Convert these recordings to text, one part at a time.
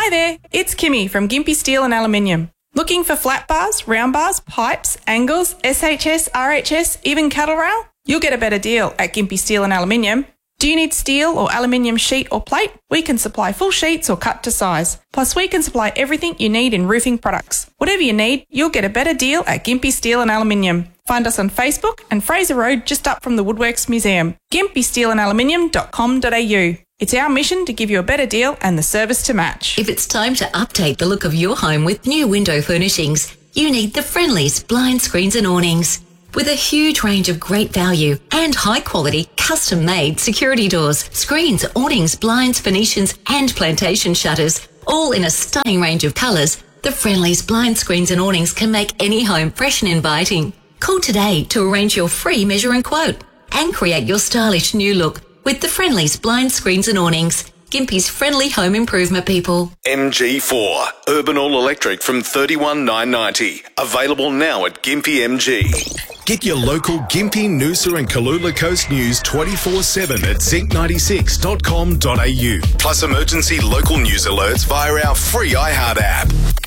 Hi there, it's Kimmy from Gympie Steel and Aluminium. Looking for flat bars, round bars, pipes, angles, SHS, RHS, even cattle rail? You'll get a better deal at Gympie Steel and Aluminium. Do you need steel or aluminium sheet or plate? We can supply full sheets or cut to size. Plus, we can supply everything you need in roofing products. Whatever you need, you'll get a better deal at Gympie Steel and Aluminium. Find us on Facebook and Fraser Road just up from the Woodworks Museum. gympiesteelandaluminium.com.au. It's our mission to give you a better deal and the service to match. If it's time to update the look of your home with new window furnishings, you need the Friendly's Blind Screens and Awnings. With a huge range of great value and high-quality, custom-made security doors, screens, awnings, blinds, Venetians and plantation shutters, all in a stunning range of colours, the Friendly's Blind Screens and Awnings can make any home fresh and inviting. Call today to arrange your free measure and quote and create your stylish new look with the Friendly's Blind Screens and Awnings, Gympie's friendly home improvement people. MG4, Urban All Electric from $31,990. Available now at Gympie MG. Get your local Gympie, Noosa and Kalula Coast news 24/7 at zinc96.com.au. Plus emergency local news alerts via our free iHeart app.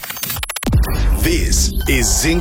This is Zinc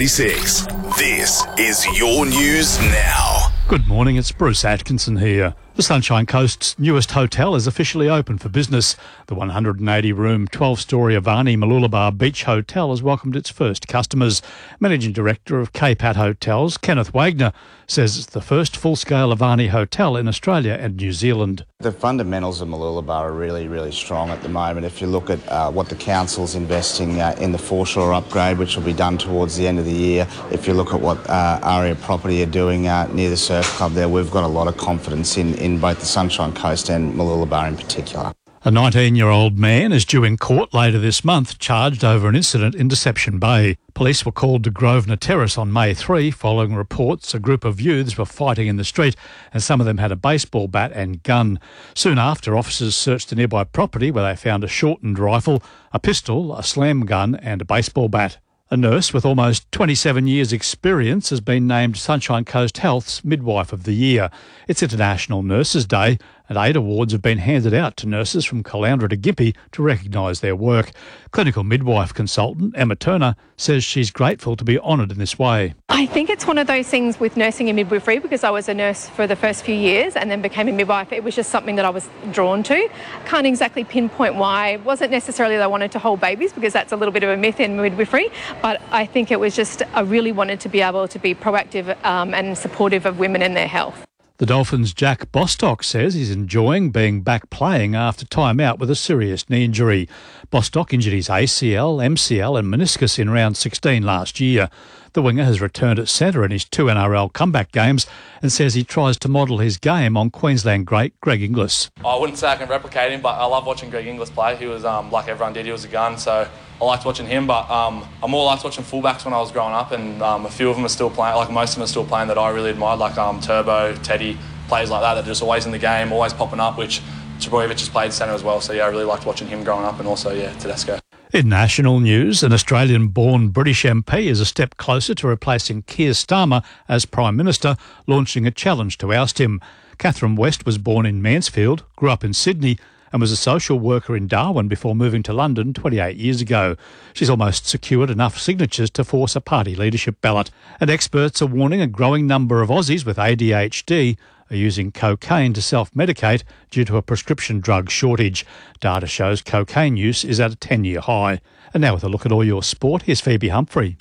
96. This is your news now. Good morning, it's Bruce Atkinson here. The Sunshine Coast's newest hotel is officially open for business. The 180-room, 12-storey Avani Mooloolaba Beach Hotel has welcomed its first customers. Managing Director of K-Pat Hotels, Kenneth Wagner, says it's the first full-scale Avani hotel in Australia and New Zealand. The fundamentals of Mooloolaba are really, really strong at the moment. If you look at what the council's investing in the foreshore upgrade, which will be done towards the end of the year, if you look at what Aria Property are doing near the surf club there, we've got a lot of confidence in both the Sunshine Coast and Mooloolaba in particular. A 19-year-old man is due in court later this month, charged over an incident in Deception Bay. Police were called to Grosvenor Terrace on May 3 following reports a group of youths were fighting in the street and some of them had a baseball bat and gun. Soon after, officers searched the nearby property where they found a shortened rifle, a pistol, a slam gun and a baseball bat. A nurse with almost 27 years' experience has been named Sunshine Coast Health's Midwife of the Year. It's International Nurses Day, and 8 awards have been handed out to nurses from Caloundra to Gympie to recognise their work. Clinical midwife consultant Emma Turner says she's grateful to be honoured in this way. I think it's one of those things with nursing and midwifery, because I was a nurse for the first few years and then became a midwife. It was just something that I was drawn to. Can't exactly pinpoint why. It wasn't necessarily that I wanted to hold babies, because that's a little bit of a myth in midwifery, but I think it was just I really wanted to be able to be proactive and supportive of women and their health. The Dolphins' Jack Bostock says he's enjoying being back playing after time out with a serious knee injury. Bostock injured his ACL, MCL and meniscus in round 16 last year. The winger has returned at centre in his 2 NRL comeback games and says he tries to model his game on Queensland great Greg Inglis. I wouldn't say I can replicate him, but I love watching Greg Inglis play. He was, like everyone did, he was a gun, so I liked watching him, but I more liked watching fullbacks when I was growing up, and a few of them are still playing, like most of them are still playing that I really admired, like Turbo, Teddy, players like that are just always in the game, always popping up, which Trbojevic has played centre as well, so yeah, I really liked watching him growing up, and also, yeah, Tedesco. In national news, an Australian-born British MP is a step closer to replacing Keir Starmer as Prime Minister, launching a challenge to oust him. Catherine West was born in Mansfield, grew up in Sydney and was a social worker in Darwin before moving to London 28 years ago. She's almost secured enough signatures to force a party leadership ballot. And experts are warning a growing number of Aussies with ADHD are using cocaine to self-medicate due to a prescription drug shortage. Data shows cocaine use is at a 10-year high. And now with a look at all your sport, here's Phoebe Humphrey.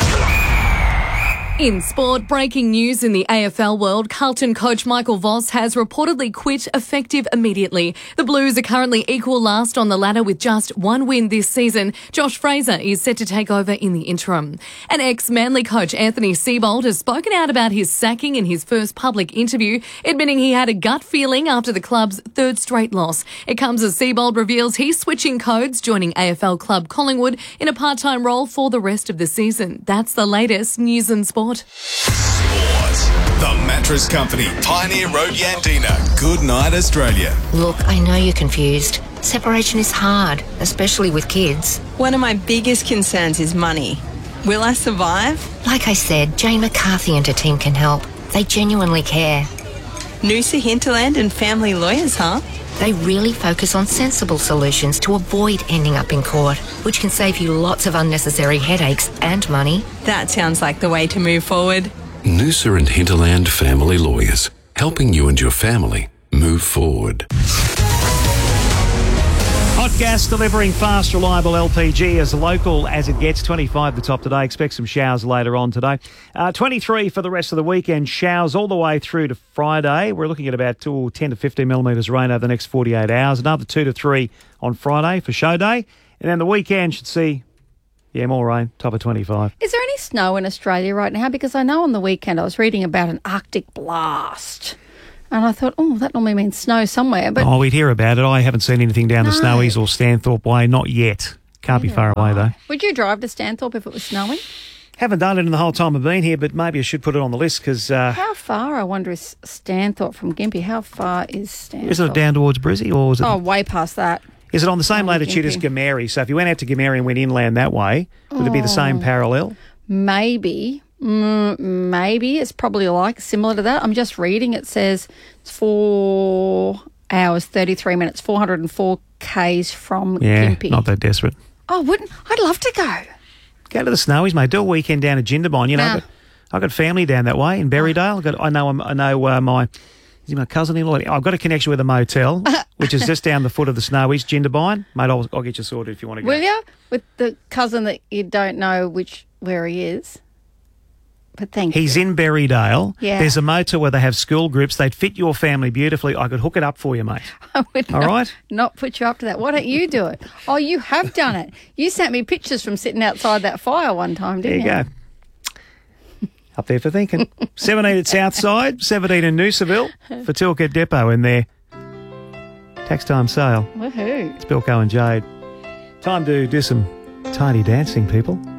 In sport, breaking news in the AFL world, Carlton coach Michael Voss has reportedly quit effective immediately. The Blues are currently equal last on the ladder with just one win this season. Josh Fraser is set to take over in the interim. An ex-Manly coach Anthony Seibold has spoken out about his sacking in his first public interview, admitting he had a gut feeling after the club's third straight loss. It comes as Seibold reveals he's switching codes, joining AFL club Collingwood in a part-time role for the rest of the season. That's the latest news and sport. The Mattress Company, Pioneer Road, Yandina. Good night, Australia. Look, I know you're confused. Separation is hard, especially with kids. One of my biggest concerns is money. Will I survive? Like I said, Jane McCarthy and her team can help. They genuinely care. Noosa Hinterland and family lawyers, huh? They really focus on sensible solutions to avoid ending up in court, which can save you lots of unnecessary headaches and money. That sounds like the way to move forward. Noosa and Hinterland Family Lawyers, helping you and your family move forward. Hot gas delivering fast, reliable LPG as local as it gets. 25 the top today. Expect some showers later on today. 23 for the rest of the weekend. Showers all the way through to Friday. We're looking at about 10 to 15 millimetres rain over the next 48 hours. Another 2 to 3 on Friday for show day. And then the weekend should see, more rain, top of 25. Is there any snow in Australia right now? Because I know on the weekend I was reading about an Arctic blast. And I thought, that normally means snow somewhere. But we'd hear about it. I haven't seen anything down the Snowies or Stanthorpe Way. Not yet. Can't be far away, though. Would you drive to Stanthorpe if it was snowing? Haven't done it in the whole time I've been here, but maybe I should put it on the list because... how far, I wonder, is Stanthorpe from Gympie? How far is Stanthorpe? Isn't it down towards Brizzy? Or is it... Oh, way past that. Is it on the same latitude as Gameri? So if you went out to Gameri and went inland that way, would it be the same parallel? Maybe. Maybe. It's probably similar to that. I'm just reading. It says it's 4 hours, 33 minutes, 404 Ks from Gympie. Not that desperate. I'd love to go. Go to the Snowies, mate. Do a weekend down at Jindabyne. I've got family down that way in Berrydale. I know my cousin-in-law. I've got a connection with a motel, which is just down the foot of the Snowies, Jindabyne. Mate, I'll get you sorted if you want to go. Will you? With the cousin that you don't know where he is. But thank you. He's in Berrydale. Yeah. There's a motel where they have school groups. They'd fit your family beautifully. I could hook it up for you, mate. I would right? not put you up to that. Why don't you do it? Oh, you have done it. You sent me pictures from sitting outside that fire one time, didn't you? There you go. Up there for thinking. 17 at Southside, 17 in Noosaville for Tilkett Depot in their tax time sale. Woohoo. It's Bilko and Jade. Time to do some tidy dancing, people.